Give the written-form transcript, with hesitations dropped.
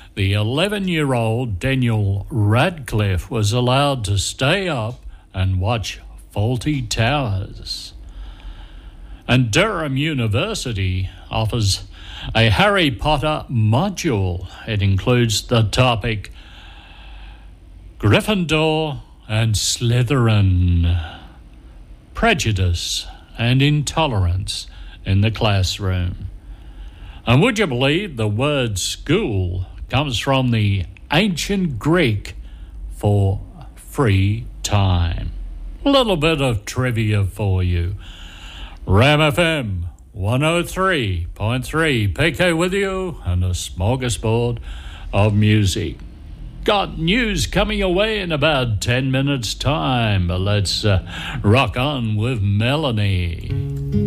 the 11-year-old Daniel Radcliffe was allowed to stay up and watch Fawlty Towers. And Durham University offers a Harry Potter module. It includes the topic Gryffindor and Slytherin, prejudice and intolerance in the classroom. And would you believe the word school comes from the ancient Greek for free time? A little bit of trivia for you. Ram FM 103.3, PK with you, and a smorgasbord of music. Got news coming away in about 10 minutes' time, but let's rock on with Melanie.